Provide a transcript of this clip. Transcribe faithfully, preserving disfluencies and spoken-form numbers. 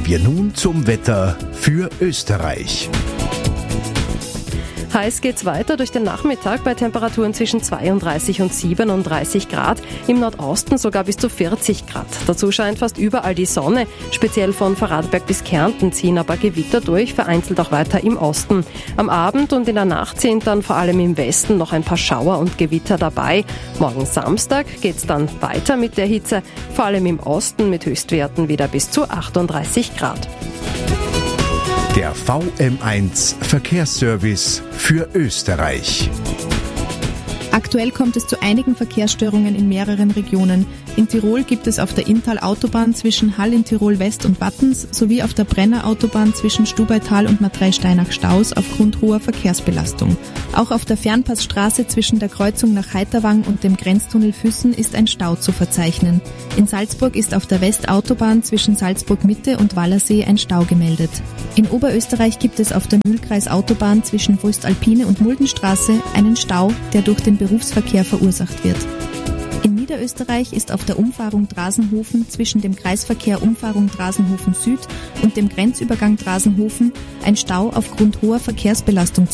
wir nun zum Wetter für Österreich. Heiß geht's weiter durch den Nachmittag bei Temperaturen zwischen zweiunddreißig und siebenunddreißig Grad, im Nordosten sogar bis zu vierzig Grad. Dazu scheint fast überall die Sonne, speziell von Vorarlberg bis Kärnten ziehen aber Gewitter durch, vereinzelt auch weiter im Osten. Am Abend und in der Nacht sind dann vor allem im Westen noch ein paar Schauer und Gewitter dabei. Morgen Samstag geht's dann weiter mit der Hitze, vor allem im Osten mit Höchstwerten wieder bis zu achtunddreißig Grad. Der V M eins Verkehrsservice für Österreich. Aktuell kommt es zu einigen Verkehrsstörungen in mehreren Regionen. In Tirol gibt es auf der Inntal-Autobahn zwischen Hall in Tirol West und Wattens sowie auf der Brenner-Autobahn zwischen Stubaital und Madrei-Steinach Staus aufgrund hoher Verkehrsbelastung. Auch auf der Fernpassstraße zwischen der Kreuzung nach Heiterwang und dem Grenztunnel Füssen ist ein Stau zu verzeichnen. In Salzburg ist auf der Westautobahn zwischen Salzburg-Mitte und Wallersee ein Stau gemeldet. In Oberösterreich gibt es auf der Mühlkreis-Autobahn zwischen Voestalpine und Muldenstraße einen Stau, der durch den Berufsverkehr verursacht wird. In Niederösterreich ist auf der Umfahrung Drasenhofen zwischen dem Kreisverkehr Umfahrung Drasenhofen Süd und dem Grenzübergang Drasenhofen ein Stau aufgrund hoher Verkehrsbelastung